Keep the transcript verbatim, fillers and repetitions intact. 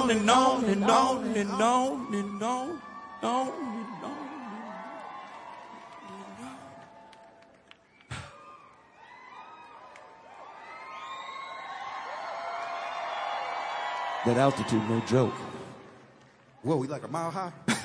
on and on and on and on and on and on. That altitude, no joke. Whoa, we like a mile high?